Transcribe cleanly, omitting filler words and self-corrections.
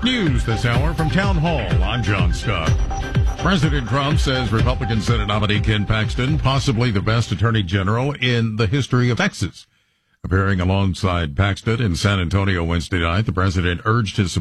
News this hour from Town Hall. I'm John Scott. President Trump says Republican Senate nominee Ken Paxton, possibly the best attorney general in the history of Texas. Appearing alongside Paxton in San Antonio Wednesday night, the president urged his